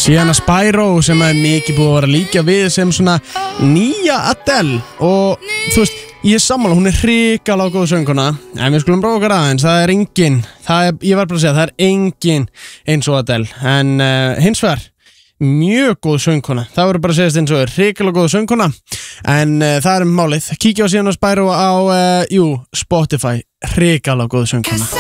Sienna Spyro sem mikið búið að vera líka við sem svona nýja Adele og þú veist, ég sammála, hún hrikalega góð söngkona en við skulum prófa okkar aðeins, ég var bara að segja, það engin eins og Adele en hins vegar mjög góð söngkona, það verður bara að segja eins og hrikalega góð söngkona en það málið, kíkja á Sienna Spyro á Spotify, hrikalega góð söngkona